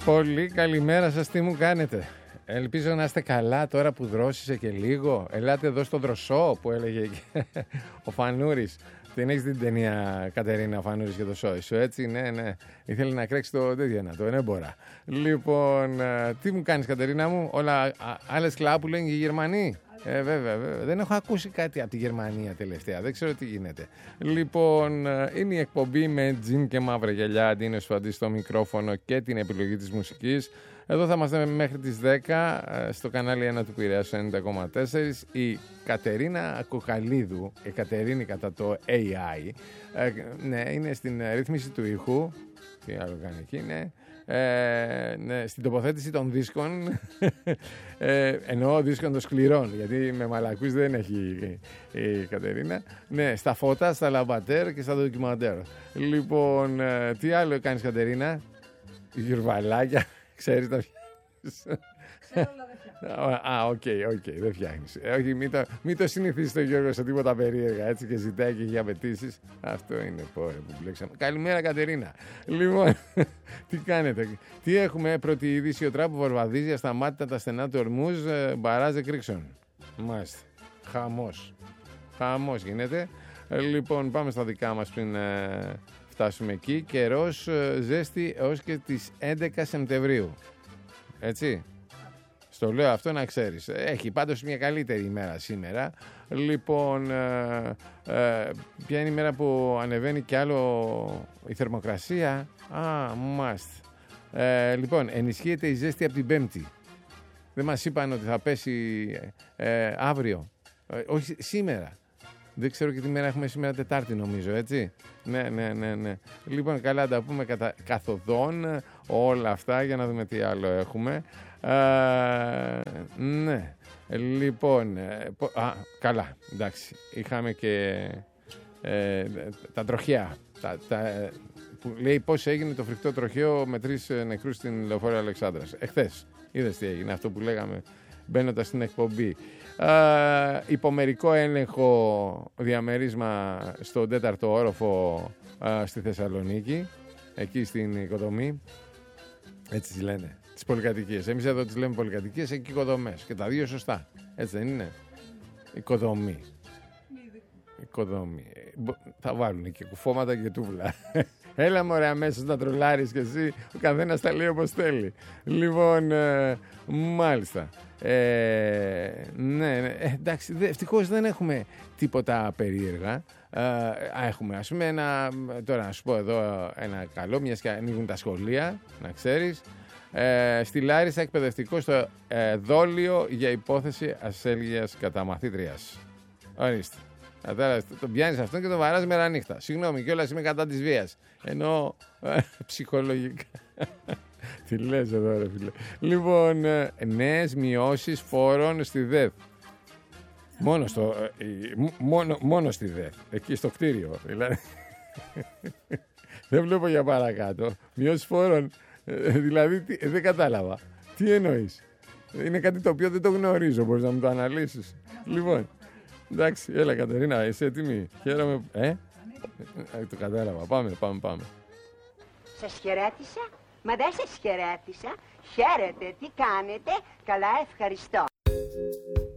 Πολύ καλημέρα σας, τι μου κάνετε? Ελπίζω να είστε καλά τώρα που δρόσισε και λίγο. Ελάτε εδώ στο δροσό που έλεγε ο Φανούρης. Την έχεις την ταινία, Κατερίνα, Φανούρης και το σόι σου, έτσι? Ναι, ναι. Ήθελε να κρέξει το τέτοιο, το ενέμπορα. Λοιπόν, τι μου κάνεις, Κατερίνα μου? Όλα άλλες κλαά που λένε οι Γερμανοί. Βέβαια. Δεν έχω ακούσει κάτι από τη Γερμανία τελευταία. Δεν ξέρω τι γίνεται. Λοιπόν, είναι η εκπομπή με τζιν και μαύρα γυαλιά. Αντίνο Σφαντή στο μικρόφωνο και την επιλογή της μουσικής. Εδώ θα είμαστε μέχρι τις 10 στο κανάλι 1 του Πειραιάς 90,4. Η Κατερίνα Κοκαλίδου, η Κατερίνη κατά το AI, ναι, είναι στην ρύθμιση του ήχου. Τι άλλο κάνει εκεί, ναι. Ναι, στην τοποθέτηση των δίσκων, εννοώ δίσκων των σκληρών, γιατί με μαλακούς δεν έχει η Κατερίνα. Ναι, στα φώτα, στα λαμπατέρ και στα ντοκιμαντέρ. Λοιπόν, τι άλλο κάνεις, Κατερίνα? Γιουρβαλάκια, ξέρεις τα οκ, δεν φτιάχνεις. Όχι, μην το συνηθίσεις τον Γιώργο σε τίποτα περίεργα, έτσι, και ζητάει και έχει απαιτήσεις. Αυτό είναι, πόρε που μπλέξαμε. Καλημέρα, Κατερίνα. Λοιπόν, τι κάνετε? Τι έχουμε? Πρώτη είδηση: ο Τραμπ βορβαδίζει ασταμάτητα τα στενά του Ορμούζ, μπαράζ εκρήξεων. Μάλιστα. Χαμός γίνεται. Λοιπόν, πάμε στα δικά μας πριν φτάσουμε εκεί. Καιρός ζέστη έως και τις 11 Σεπτεμβρίου. Έτσι. Στο λέω αυτό να ξέρεις. Έχει πάντως μια καλύτερη ημέρα σήμερα. Λοιπόν, ποια είναι η μέρα που ανεβαίνει κι άλλο η θερμοκρασία? Μάλιστα. Λοιπόν, ενισχύεται η ζέστη από την Πέμπτη. Δεν μας είπαν ότι θα πέσει αύριο. Όχι, σήμερα. Δεν ξέρω και τι μέρα έχουμε σήμερα, Τετάρτη νομίζω, έτσι. Ναι. Λοιπόν, καλά, τα πούμε καθοδόν όλα αυτά για να δούμε τι άλλο έχουμε. Ναι. Λοιπόν, καλά, εντάξει. Είχαμε και τα τροχιά. Που λέει πώς έγινε το φρικτό τροχαίο με 3 νεκρούς στην Λεωφόρο Αλεξάνδρας. Εχθές. Είδες τι έγινε, αυτό που λέγαμε μπαίνοντας στην εκπομπή. Υπομερικό έλεγχο διαμέρισμα στον 4ο όροφο στη Θεσσαλονίκη, εκεί στην οικοδομή. Έτσι τις λένε, τις πολυκατοικίες. Εμείς εδώ τις λέμε πολυκατοικίες, εκεί οικοδομές. Και τα δύο σωστά. Έτσι δεν είναι? Οικοδομή. Θα βάλουν και κουφώματα και τούβλα. Έλα μωρέ αμέσως να τρολάρεις κι εσύ. Ο καθένας τα λέει όπως θέλει. Λοιπόν, μάλιστα. Ναι, εντάξει, ευτυχώς δεν έχουμε τίποτα περίεργα. Έχουμε, ας πούμε, τώρα να σου πω εδώ ένα καλό, μιας και ανοίγουν τα σχολεία, να ξέρεις. Στη Λάρισα εκπαιδευτικό στο δόλιο για υπόθεση ασέλγειας κατά μαθήτριας. Ορίστε. Τον πιάνεις αυτόν και τον βαράς μέρα νύχτα. Συγγνώμη, κιόλας είμαι κατά της βίας. Ενώ ψυχολογικά. Τι λες εδώ, ρε φίλε? Λοιπόν, νέες μειώσεις φόρων στη ΔΕΘ. Μόνο στη ΔΕΘ. Εκεί στο κτίριο. Δηλαδή. Δεν βλέπω για παρακάτω. Μειώσεις φόρων. Δηλαδή, δεν κατάλαβα. Τι εννοείς? Είναι κάτι το οποίο δεν το γνωρίζω. Μπορείς να μου το αναλύσεις? Λοιπόν. Εντάξει, έλα Κατερίνα, είσαι έτοιμη? Χαίρομαι. Το κατάλαβα. Πάμε. Σας χαιρέτησα? Μα δεν σας χαιρέτησα. Χαίρετε, τι κάνετε? Καλά, ευχαριστώ.